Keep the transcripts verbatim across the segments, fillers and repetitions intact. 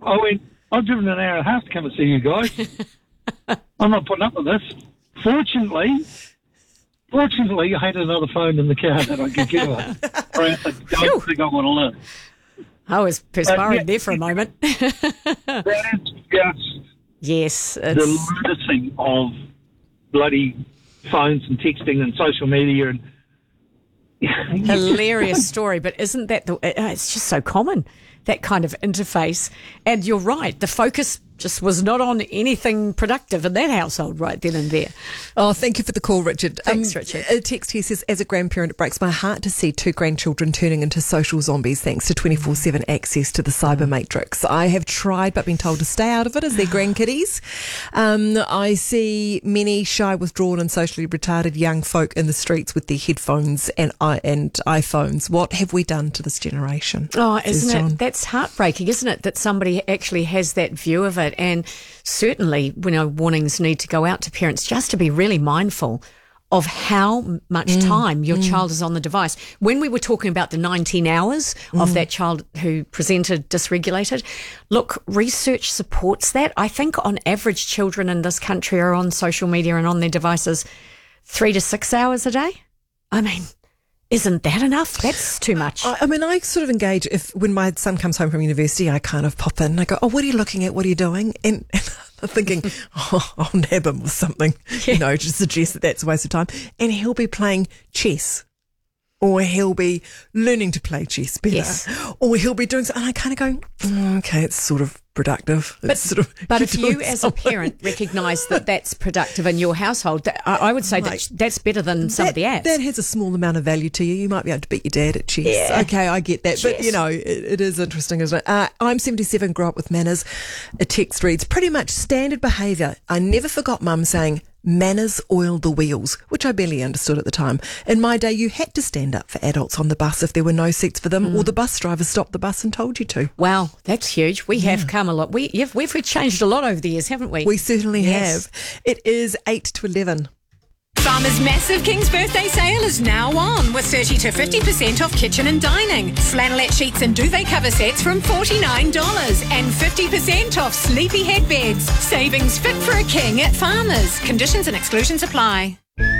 I went, I've driven an hour and a half to come and see you guys. I'm not putting up with this. Fortunately, fortunately, I had another phone in the car that I could get on. Or I don't think I want to live. I was perspiring yeah, there for a moment. That is just yes, it's... the lunacy of bloody phones and texting and social media and hilarious story, but isn't that the? It's just so common, that kind of interface. And you're right, the focus just was not on anything productive in that household right then and there. Oh, thank you for the call, Richard. Thanks, um, Richard. A text here says, as a grandparent, it breaks my heart to see two grandchildren turning into social zombies thanks to twenty-four seven access to the cyber matrix. I have tried but been told to stay out of it as their grandkiddies. Um, I see many shy, withdrawn and socially retarded young folk in the streets with their headphones and, uh, and iPhones. What have we done to this generation? Oh, isn't John. it? That's heartbreaking, isn't it? That somebody actually has that view of it. And certainly, you know, warnings need to go out to parents just to be really mindful of how much mm, time your mm. child is on the device. When we were talking about the nineteen hours mm. of that child who presented dysregulated, look, research supports that. I think on average, children in this country are on social media and on their devices three to six hours a day. I mean, isn't that enough? That's too much. I, I mean, I sort of engage if when my son comes home from university, I kind of pop in and I go, oh, what are you looking at? What are you doing? And, and I'm thinking, oh, I'll nab him with something, yeah. you know, to suggest that that's a waste of time. And he'll be playing chess. Or he'll be learning to play chess better. Yes. Or he'll be doing something. And I kind of go, oh, okay, it's sort of productive. It's but sort of, but if you something. as a parent recognise that that's productive in your household, that, I, I would say like, that that's better than some that, of the apps. That has a small amount of value to you. You might be able to beat your dad at chess. Yeah. Okay, I get that. Chess. But, you know, it, it is interesting, isn't it? Uh, I'm seventy-seven, grew up with manners. A text reads, pretty much standard behaviour. I never forgot mum saying, manners oil the wheels, which I barely understood at the time. In my day, you had to stand up for adults on the bus if there were no seats for them, mm. or the bus driver stopped the bus and told you to. Wow, that's huge. We yeah. have come a lot. We, yeah, we've changed a lot over the years, haven't we? We certainly yes. have. It is eight to eleven. Farmers' massive King's Birthday sale is now on with thirty to fifty percent off kitchen and dining. Flannelette sheets and duvet cover sets from forty-nine dollars and fifty percent off sleepy head beds. Savings fit for a king at Farmers. Conditions and exclusions apply.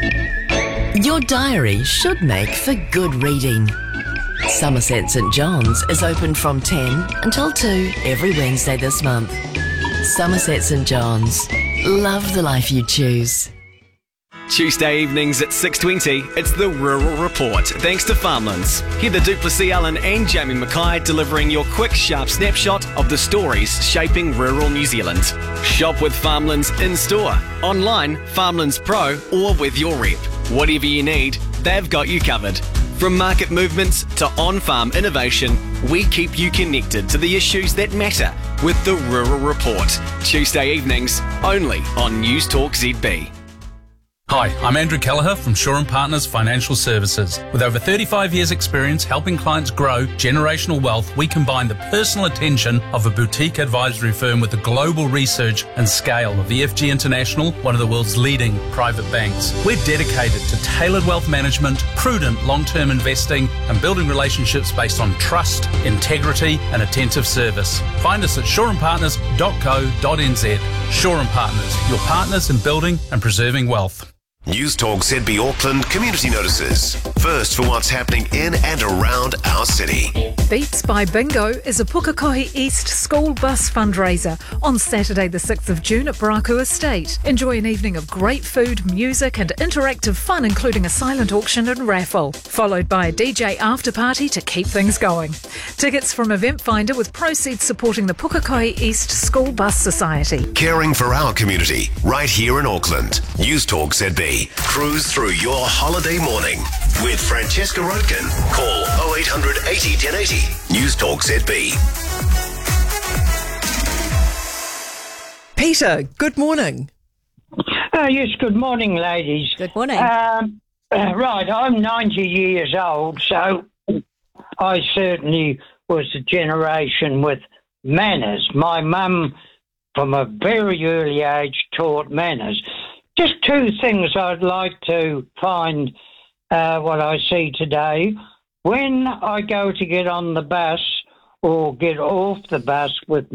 Your diary should make for good reading. Somerset St John's is open from ten until two every Wednesday this month. Somerset St John's. Love the life you choose. Tuesday evenings at six twenty, it's the Rural Report, thanks to Farmlands. Heather Duplessis Allen and Jamie Mackay delivering your quick, sharp snapshot of the stories shaping rural New Zealand. Shop with Farmlands in-store, online, Farmlands Pro, or with your rep. Whatever you need, they've got you covered. From market movements to on-farm innovation, we keep you connected to the issues that matter with the Rural Report. Tuesday evenings, only on News Talk Z B. Hi, I'm Andrew Kelleher from Shaw and Partners Financial Services. With over thirty-five years experience helping clients grow generational wealth, we combine the personal attention of a boutique advisory firm with the global research and scale of E F G International, one of the world's leading private banks. We're dedicated to tailored wealth management, prudent long-term investing, and building relationships based on trust, integrity, and attentive service. Find us at shaw and partners dot co dot n z. Shaw and Partners, your partners in building and preserving wealth. News Talk Z B Auckland community notices. First for what's happening in and around our city. Beats by Bingo is a Pukekohe East school bus fundraiser on Saturday the sixth of June at Braku Estate. Enjoy an evening of great food, music and interactive fun, including a silent auction and raffle, followed by a D J after party to keep things going. Tickets from Event Finder with proceeds supporting the Pukekohe East School Bus Society. Caring for our community right here in Auckland. News Talk Z B. Cruise through your holiday morning with Francesca Roatkin. Call oh eight hundred eighty ten eighty. News Talk Z B. Peter, good morning. Uh, yes, good morning, ladies. Good morning. Um, uh, right, I'm ninety years old, so I certainly was a generation with manners. My mum, from a very early age, taught manners. Just two things I'd like to find uh, what I see today. When I go to get on the bus or get off the bus with